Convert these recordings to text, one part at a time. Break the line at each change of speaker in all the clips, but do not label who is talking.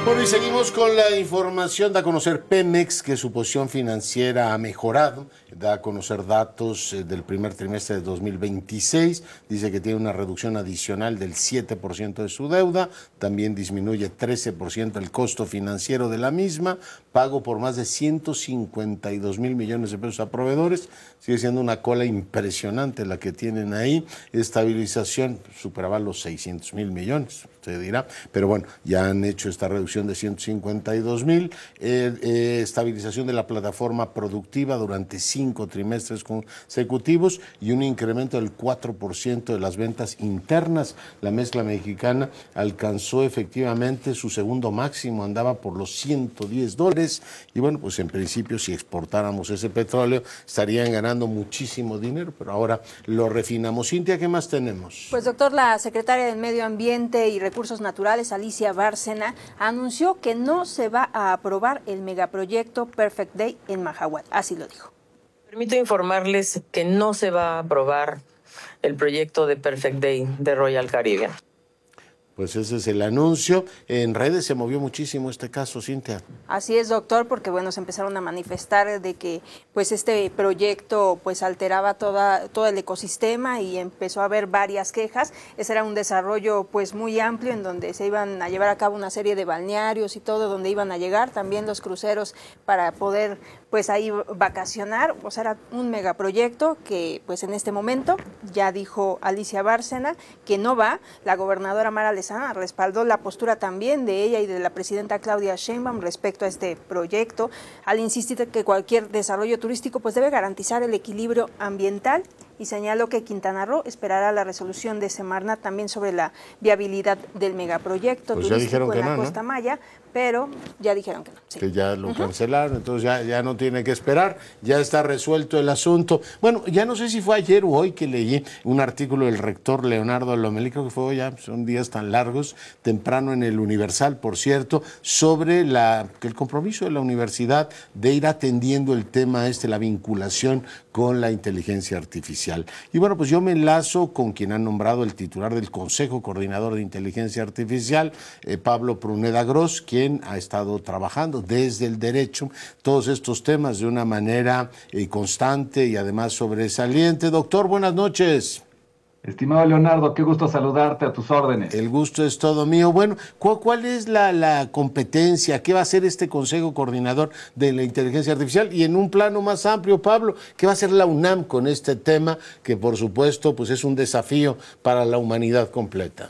Bueno, y seguimos con la información. Da a conocer Pemex que su posición financiera ha mejorado. Da a conocer datos del primer trimestre de 2026. Dice que tiene una reducción adicional del 7% de su deuda. También disminuye 13% el costo financiero de la misma. Pago por más de 152 mil millones de pesos a proveedores. Sigue siendo una cola impresionante la que tienen ahí. Estabilización superaba los 600 mil millones, usted dirá. Pero bueno, ya han hecho esta reducción de 152 mil, estabilización de la plataforma productiva durante 5 trimestres consecutivos y un incremento del 4% de las ventas internas. La mezcla mexicana alcanzó efectivamente su segundo máximo, andaba por los $110 y bueno, pues en principio si exportáramos ese petróleo estarían ganando muchísimo dinero, pero ahora lo refinamos. Cintia, ¿qué más tenemos?
Pues doctor, la secretaria del Medio Ambiente y Recursos Naturales, Alicia Bárcena, anunció que no se va a aprobar el megaproyecto Perfect Day en Mahahual. Así lo dijo.
Permito informarles que no se va a aprobar el proyecto de Perfect Day de Royal Caribbean.
Pues ese es el anuncio. En redes se movió muchísimo este caso, Cintia.
Así es, doctor, porque bueno, se empezaron a manifestar de que pues este proyecto pues alteraba todo el ecosistema y empezó a haber varias quejas. Ese era un desarrollo pues muy amplio en donde se iban a llevar a cabo una serie de balnearios y todo, donde iban a llegar también los cruceros para poder pues ahí vacacionar. O sea, era un megaproyecto que pues en este momento ya dijo Alicia Bárcena que no va. La gobernadora Mara Lezama respaldó la postura también de ella y de la presidenta Claudia Sheinbaum respecto a este proyecto, al insistir que cualquier desarrollo turístico pues debe garantizar el equilibrio ambiental, y señaló que Quintana Roo esperará la resolución de Semarnat también sobre la viabilidad del megaproyecto
pues
turístico en la Costa Maya, pero ya dijeron que no. Sí.
Que ya lo cancelaron, entonces ya no tiene que esperar, ya está resuelto el asunto. Bueno, ya no sé si fue ayer o hoy que leí un artículo del rector Leonardo Lomelí, creo que fue hoy, ya son días tan largos, temprano en el Universal, por cierto, sobre el compromiso de la universidad de ir atendiendo el tema la vinculación con la inteligencia artificial. Y bueno, pues yo me enlazo con quien ha nombrado el titular del Consejo Coordinador de Inteligencia Artificial, Pablo Pruneda Gross, quien ha estado trabajando desde el derecho todos estos temas de una manera constante y además sobresaliente. Doctor, buenas noches.
Estimado Leonardo, qué gusto saludarte, a tus órdenes.
El gusto es todo mío. Bueno, ¿cuál es la competencia? ¿Qué va a hacer este Consejo Coordinador de la Inteligencia Artificial? Y en un plano más amplio, Pablo, ¿qué va a hacer la UNAM con este tema que, por supuesto, pues es un desafío para la humanidad completa?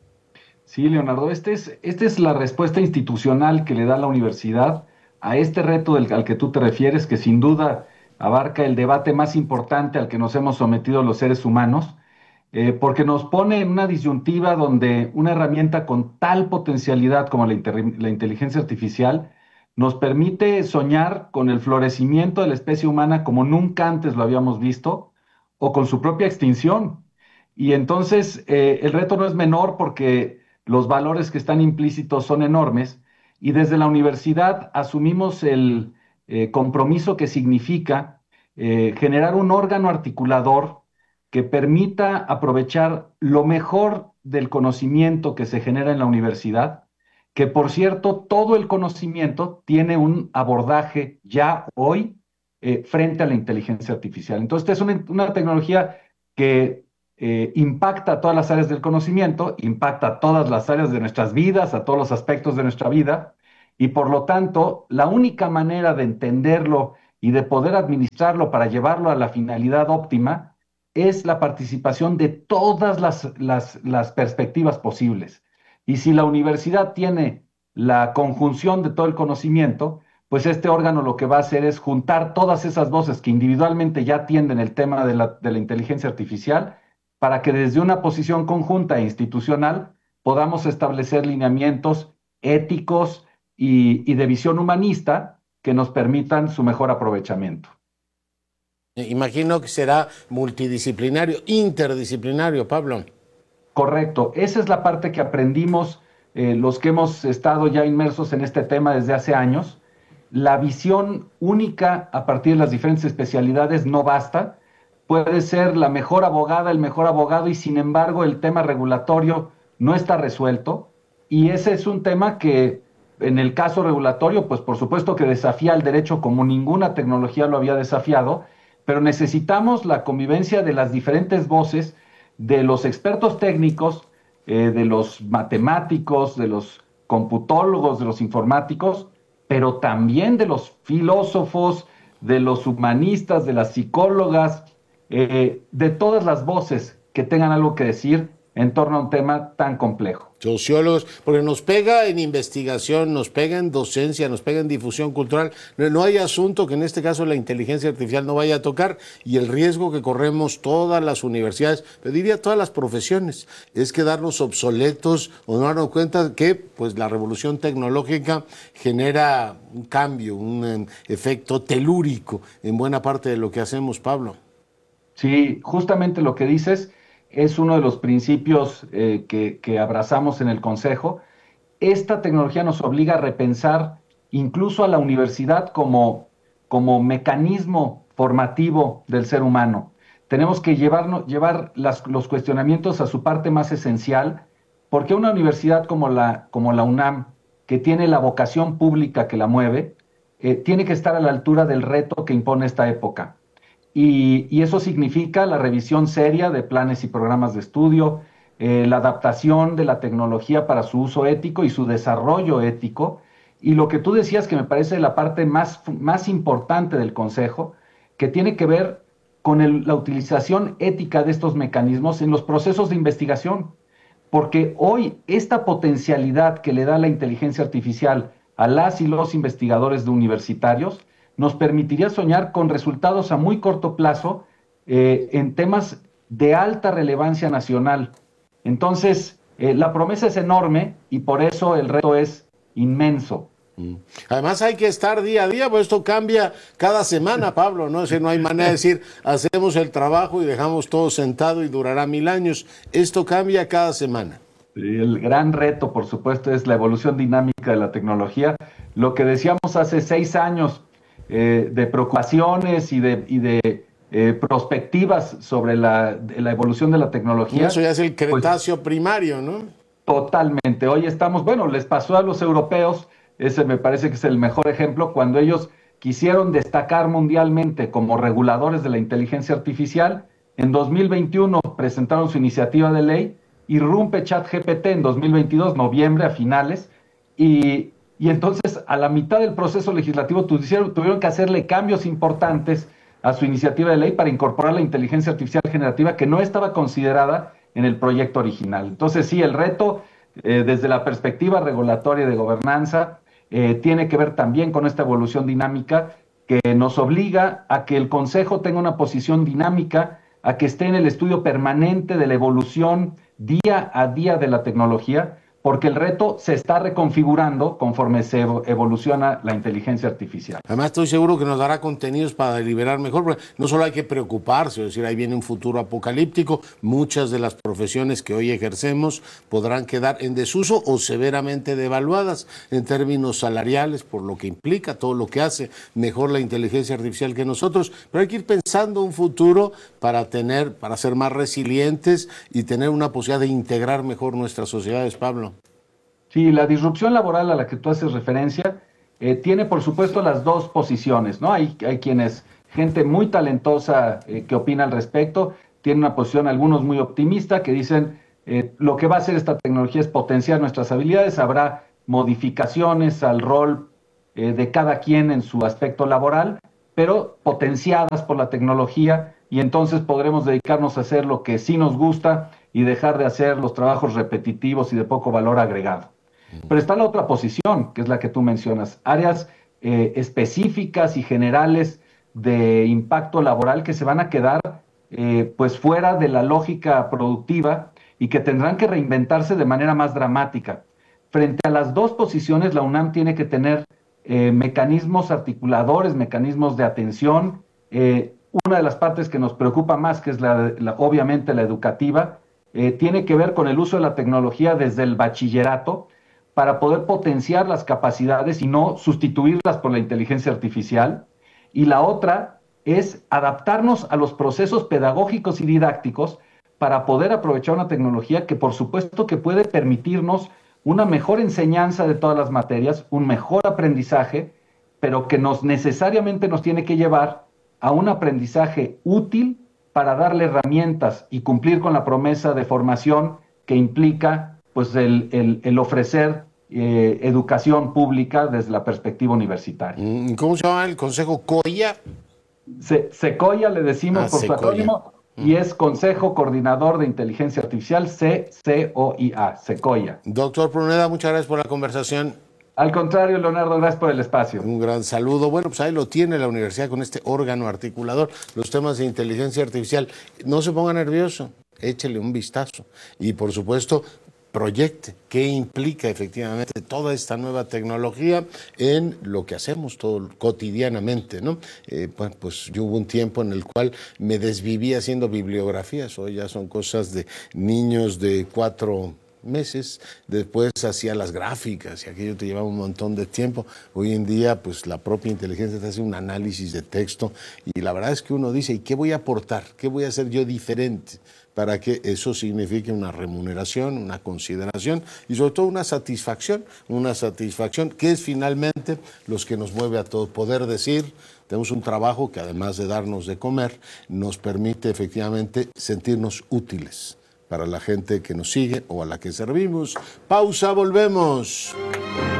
Sí, Leonardo, esta es la respuesta institucional que le da la universidad a este reto al que tú te refieres, que sin duda abarca el debate más importante al que nos hemos sometido los seres humanos, porque nos pone en una disyuntiva donde una herramienta con tal potencialidad como la inteligencia artificial nos permite soñar con el florecimiento de la especie humana como nunca antes lo habíamos visto, o con su propia extinción. Y entonces el reto no es menor porque los valores que están implícitos son enormes, y desde la universidad asumimos el compromiso que significa generar un órgano articulador que permita aprovechar lo mejor del conocimiento que se genera en la universidad, que por cierto, todo el conocimiento tiene un abordaje ya hoy frente a la inteligencia artificial. Entonces, esta es una tecnología que impacta a todas las áreas del conocimiento, impacta a todas las áreas de nuestras vidas, a todos los aspectos de nuestra vida, y por lo tanto, la única manera de entenderlo y de poder administrarlo para llevarlo a la finalidad óptima es la participación de todas las perspectivas posibles. Y si la universidad tiene la conjunción de todo el conocimiento, pues este órgano lo que va a hacer es juntar todas esas voces que individualmente ya atienden el tema de la inteligencia artificial, para que desde una posición conjunta e institucional podamos establecer lineamientos éticos y de visión humanista que nos permitan su mejor aprovechamiento.
Imagino que será multidisciplinario, interdisciplinario, Pablo.
Correcto, esa es la parte que aprendimos los que hemos estado ya inmersos en este tema desde hace años. La visión única a partir de las diferentes especialidades no basta. Puede ser la mejor abogada, el mejor abogado, y sin embargo el tema regulatorio no está resuelto. Y ese es un tema que En el caso regulatorio, pues por supuesto que desafía el derecho como ninguna tecnología lo había desafiado, pero necesitamos la convivencia de las diferentes voces, de los expertos técnicos, de los matemáticos, de los computólogos, de los informáticos, pero también de los filósofos, de los humanistas, de las psicólogas, de todas las voces que tengan algo que decir en torno a un tema tan complejo.
Sociólogos, porque nos pega en investigación, nos pega en docencia, nos pega en difusión cultural. No hay asunto que en este caso la inteligencia artificial no vaya a tocar, y el riesgo que corremos todas las universidades, yo diría todas las profesiones, es quedarnos obsoletos o no darnos cuenta que pues la revolución tecnológica genera un cambio, un efecto telúrico en buena parte de lo que hacemos, Pablo.
Sí, justamente lo que dices es uno de los principios que abrazamos en el Consejo. Esta tecnología nos obliga a repensar incluso a la universidad como mecanismo formativo del ser humano. Tenemos que llevar los cuestionamientos a su parte más esencial, porque una universidad como la UNAM, que tiene la vocación pública que la mueve, tiene que estar a la altura del reto que impone esta época. Y eso significa la revisión seria de planes y programas de estudio, la adaptación de la tecnología para su uso ético y su desarrollo ético. Y lo que tú decías, que me parece la parte más importante del Consejo, que tiene que ver con la utilización ética de estos mecanismos en los procesos de investigación. Porque hoy esta potencialidad que le da la inteligencia artificial a las y los investigadores universitarios nos permitiría soñar con resultados a muy corto plazo en temas de alta relevancia nacional. Entonces, la promesa es enorme y por eso el reto es inmenso.
Además hay que estar día a día, pues esto cambia cada semana, Pablo, ¿no? No hay manera de decir, hacemos el trabajo y dejamos todo sentado y durará 1000 años. Esto cambia cada semana.
El gran reto, por supuesto, es la evolución dinámica de la tecnología. Lo que decíamos hace 6 años, de preocupaciones y de perspectivas sobre la evolución de la tecnología.
Eso ya es el Cretáceo primario, ¿no?
Totalmente. Hoy estamos, bueno, les pasó a los europeos, ese me parece que es el mejor ejemplo, cuando ellos quisieron destacar mundialmente como reguladores de la inteligencia artificial. En 2021 presentaron su iniciativa de ley, irrumpe ChatGPT en 2022, noviembre a finales, y entonces, a la mitad del proceso legislativo tuvieron que hacerle cambios importantes a su iniciativa de ley para incorporar la inteligencia artificial generativa que no estaba considerada en el proyecto original. Entonces, sí, el reto desde la perspectiva regulatoria y de gobernanza tiene que ver también con esta evolución dinámica que nos obliga a que el Consejo tenga una posición dinámica, a que esté en el estudio permanente de la evolución día a día de la tecnología, porque el reto se está reconfigurando conforme se evoluciona la inteligencia artificial.
Además, estoy seguro que nos dará contenidos para deliberar mejor, porque no solo hay que preocuparse, es decir, ahí viene un futuro apocalíptico, muchas de las profesiones que hoy ejercemos podrán quedar en desuso o severamente devaluadas en términos salariales, por lo que implica todo lo que hace mejor la inteligencia artificial que nosotros, pero hay que ir pensando un futuro para ser más resilientes y tener una posibilidad de integrar mejor nuestras sociedades, Pablo.
Sí, la disrupción laboral a la que tú haces referencia tiene, por supuesto, las dos posiciones, ¿no? Hay gente muy talentosa que opina al respecto, tiene una posición, algunos muy optimista, que dicen lo que va a hacer esta tecnología es potenciar nuestras habilidades, habrá modificaciones al rol de cada quien en su aspecto laboral, pero potenciadas por la tecnología, y entonces podremos dedicarnos a hacer lo que sí nos gusta y dejar de hacer los trabajos repetitivos y de poco valor agregado. Pero está la otra posición, que es la que tú mencionas, áreas específicas y generales de impacto laboral que se van a quedar pues fuera de la lógica productiva y que tendrán que reinventarse de manera más dramática. Frente a las dos posiciones, la UNAM tiene que tener mecanismos articuladores, mecanismos de atención. Una de las partes que nos preocupa más, que es obviamente la educativa, tiene que ver con el uso de la tecnología desde el bachillerato, para poder potenciar las capacidades y no sustituirlas por la inteligencia artificial. Y la otra es adaptarnos a los procesos pedagógicos y didácticos para poder aprovechar una tecnología que por supuesto que puede permitirnos una mejor enseñanza de todas las materias, un mejor aprendizaje, pero que necesariamente nos tiene que llevar a un aprendizaje útil para darle herramientas y cumplir con la promesa de formación que implica pues, el ofrecer educación pública desde la perspectiva universitaria.
¿Cómo se llama el Consejo COIA?
Secoya le decimos por su
Secoya.
acrónimo, y es Consejo Coordinador de Inteligencia Artificial, CCOIA, Secoya.
Doctor Pruneda, muchas gracias por la conversación.
Al contrario, Leonardo, gracias por el espacio.
Un gran saludo. Bueno, pues ahí lo tiene la universidad con este órgano articulador, los temas de inteligencia artificial. No se ponga nervioso, échele un vistazo. Y por supuesto, proyecte qué implica efectivamente toda esta nueva tecnología en lo que hacemos todo cotidianamente, ¿no? Pues yo hubo un tiempo en el cual me desviví haciendo bibliografías, hoy ya son cosas de niños de 4 meses, después hacía las gráficas y aquello te llevaba un montón de tiempo. Hoy en día pues la propia inteligencia te hace un análisis de texto y la verdad es que uno dice, ¿y qué voy a aportar? ¿Qué voy a hacer yo diferente? Para que eso signifique una remuneración, una consideración y sobre todo una satisfacción que es finalmente lo que nos mueve a todo, poder decir, tenemos un trabajo que además de darnos de comer, nos permite efectivamente sentirnos útiles para la gente que nos sigue o a la que servimos. Pausa, volvemos.